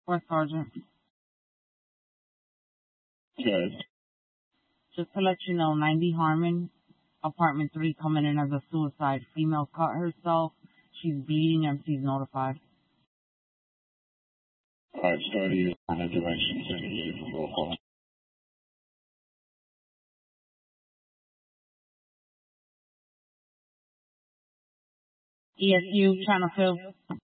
Or Sergeant. Good. Just to let you know, 90 Harmon, apartment 3, coming in as a suicide. Female cut herself. She's bleeding. MC's notified. Alright, study on the directions indicated from roll call. ESU, trying to fill